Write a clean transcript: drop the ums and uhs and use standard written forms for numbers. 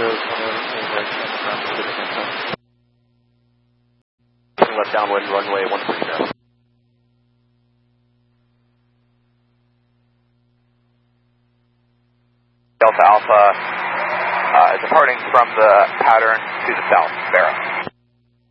Left downwind, runway 130. Delta Alpha departing from the pattern to the south, Barra.